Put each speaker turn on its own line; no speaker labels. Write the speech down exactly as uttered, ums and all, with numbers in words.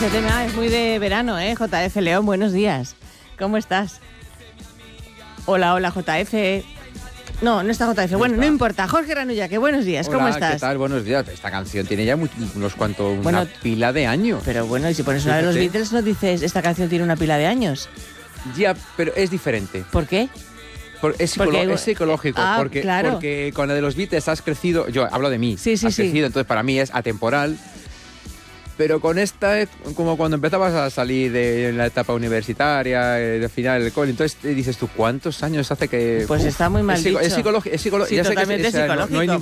ese tema es muy de verano, ¿eh? J F León, buenos días. ¿Cómo estás? Hola, hola, J F. No, no está J F.
No
bueno,
está.
no importa. Jorge Ranulla, que buenos días.
Hola,
¿Cómo estás?
¿qué tal? Buenos días. Esta canción tiene ya much- unos cuantos, una
Bueno,
pila de años.
Pero bueno, y si pones una de los
Fíjate.
Beatles, no dices, esta canción tiene una pila de años.
Ya, pero es diferente.
¿Por qué?
Por- es, psicolo-
Porque-
es psicológico.
Ah,
porque,
claro.
porque con la de los Beatles has crecido. Yo hablo de mí.
Sí, sí,
has
sí.
crecido, entonces para mí es atemporal. Pero con esta, es como cuando empezabas a salir de la etapa universitaria, eh, de final del cole, entonces te dices tú, ¿cuántos años hace que...?
Pues está muy mal
es, psico-
dicho.
es psicológico. Es psicolo-
Sí,
ya sé que
totalmente
es- o sea, no- no hay
psicológico.